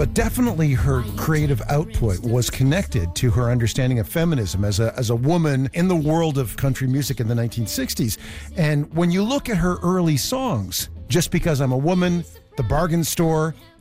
but definitely her creative output was connected to her understanding of feminism as a woman in the world of country music in the 1960s. And when you look at her early songs, Just Because I'm a Woman, The Bargain Store,